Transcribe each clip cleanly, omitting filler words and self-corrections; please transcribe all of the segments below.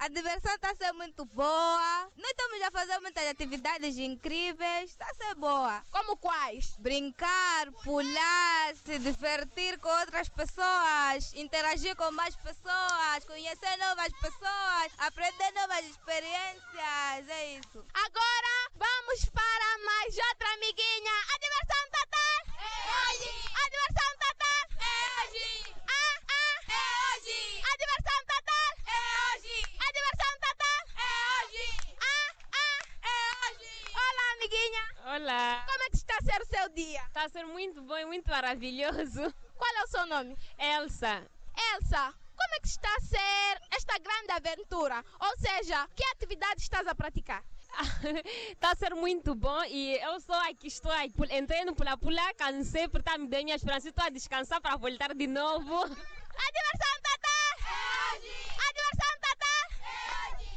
A diversão está a ser muito boa. Nós estamos a fazer muitas atividades incríveis. Está a ser boa. Como quais? Brincar, pular, se divertir com outras pessoas, interagir com mais pessoas, conhecer novas pessoas, aprender novas experiências. É isso. Agora vamos para mais outra amiguinha. A diversão total é hoje. A diversão total é hoje. É hoje. A diversão total é hoje. A diversão total é hoje. É hoje. Olá, amiguinha. Olá. Como é que está a ser o seu dia? Está a ser muito bom e muito maravilhoso. Qual é o seu nome? Elsa. Elsa, como é que está a ser esta grande aventura? Ou seja, que atividade estás a praticar? Está a ser muito bom e eu só aqui estou aqui. Entrei no pula-pula, cansei porque me deu minha esperança. Estou a descansar para voltar de novo. A diversão total é hoje. A diversão total é hoje.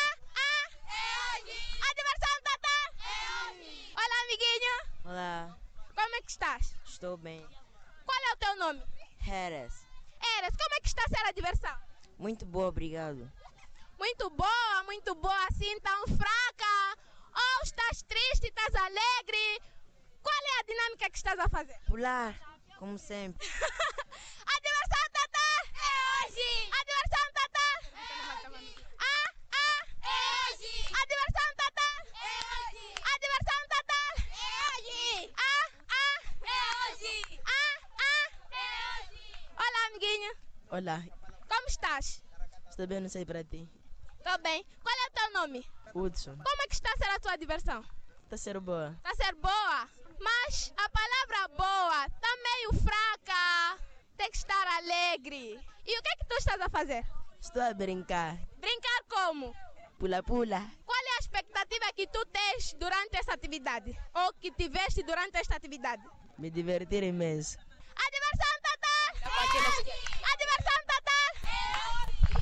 É hoje. A diversão total é hoje. Olá, amiguinho. Olá, Como é que estás? estou bem. Qual é o teu nome? Heres. Eres, como é que está a ser a diversão? Muito boa, obrigado. Muito boa, assim tão fraca. Ou estás triste, estás alegre? Qual é a dinâmica que estás a fazer? Pular, como sempre. A diversão total é hoje. A diversão total é hoje. É hoje. A diversão total é hoje. A diversão total é hoje. É hoje. É hoje. Olá, amiguinho. Olá, Como estás? estou bem, não sei para ti. Tô bem. Qual é o teu nome? Hudson, Como é que está a ser a tua diversão? está a ser boa. Está a ser boa, mas a palavra boa está meio fraca. Tem que estar alegre. E o que é que tu estás a fazer? Estou a brincar. Brincar como? Pula, pula. Qual é a expectativa que tu tens durante essa atividade? Ou que tiveste durante esta atividade? Me divertir imenso. A diversão total é hoje. A diversão total é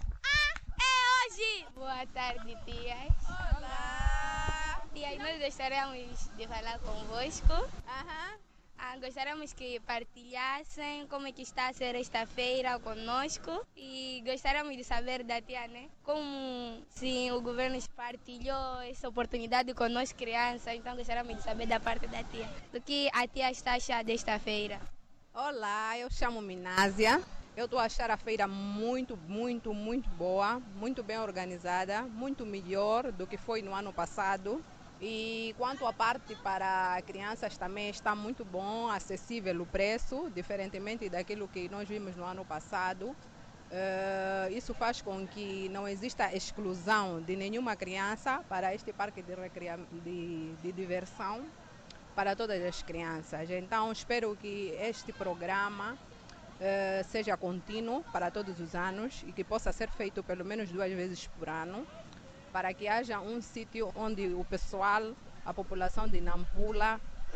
hoje. Boa tarde, tias. Olá. Tias, nós gostaríamos de falar convosco. Gostaríamos que partilhassem como é que está a ser esta feira conosco e gostaríamos de saber da tia, né? Como sim, o governo partilhou essa oportunidade com nós crianças, então gostaríamos de saber da parte da tia. Do que a tia está achando desta feira. Olá, eu chamo-me Násia. Eu estou a achar a feira muito boa, muito bem organizada, muito melhor do que foi no ano passado. E quanto à parte para crianças também está muito bom, acessível o preço, diferentemente daquilo que nós vimos no ano passado. Isso faz com que não exista exclusão de nenhuma criança para este parque de diversão para todas as crianças. Então espero que este programa seja contínuo para todos os anos e que possa ser feito pelo menos 2 vezes por ano, para que haja um sítio onde o pessoal, a população de Nampula,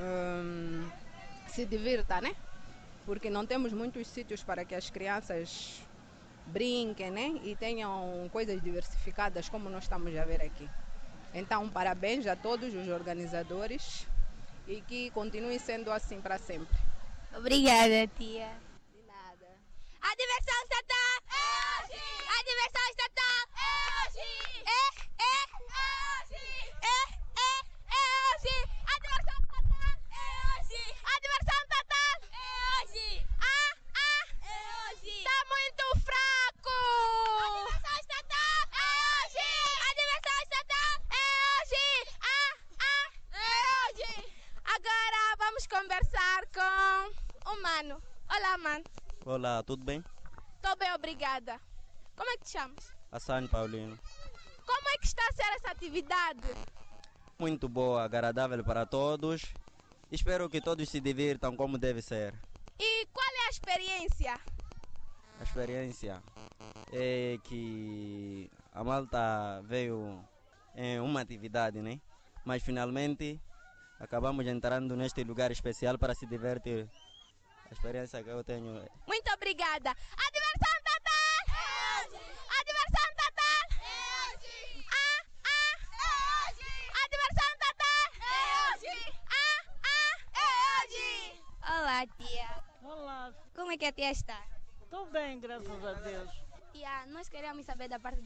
se divirta, né? Porque não temos muitos sítios para que as crianças brinquem, né? E tenham coisas diversificadas como nós estamos a ver aqui. Então, parabéns a todos os organizadores e que continue sendo assim para sempre. Obrigada, tia. A diversão estatal é hoje. A diversão estatal é hoje. É hoje. É hoje. A diversão estatal é hoje. A diversão estatal é hoje. É hoje. Tá muito fraco. A diversão estatal é hoje. A diversão estatal é hoje. É hoje. Agora vamos conversar com o Mano. Olá, Mano. Olá, tudo bem? Estou bem, obrigada. Como é que te chamas? Hassan Paulino. Como é que está a ser essa atividade? Muito boa, agradável para todos. Espero que todos se divirtam como deve ser. E qual é a experiência? A experiência é que a malta veio em uma atividade, né? Mas finalmente acabamos entrando neste lugar especial para se divertir. A experiência que eu tenho é... Muito obrigada. A diversão total é hoje. A diversão total é hoje. É hoje. A diversão total é hoje. É hoje. Olá, tia. Olá, Como é que a tia está? estou bem, graças a Deus. Tia, nós queríamos saber da parte da tia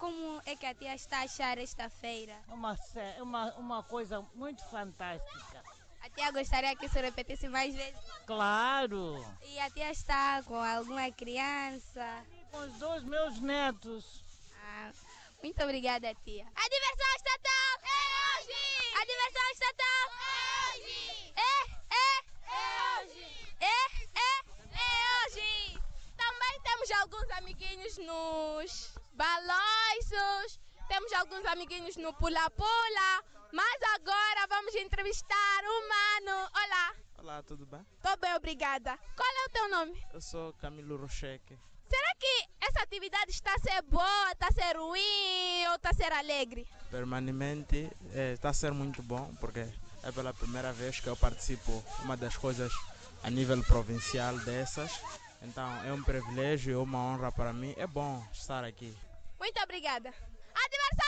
como é que a tia está a achar esta feira? Uma coisa muito fantástica. A tia gostaria que isso repetisse mais vezes? Claro! E a tia está com alguma criança? Com os 2 meus netos. Muito obrigada, tia. A diversão estatal é hoje! A diversão estatal é hoje! É hoje! É hoje! Também temos alguns amiguinhos nos balanços, temos alguns amiguinhos no pula-pula, mas agora vamos entrevistar um mano. Olá! Olá, tudo bem? Tô bem, obrigada. Qual é o teu nome? Eu sou Camilo Rocheque. Será que essa atividade está a ser boa, está a ser ruim ou está a ser alegre? Permanentemente está a ser muito bom, porque é pela primeira vez que eu participo uma das coisas a nível provincial dessas. Então é um privilégio e uma honra para mim. É bom estar aqui. Muito obrigada. A diversão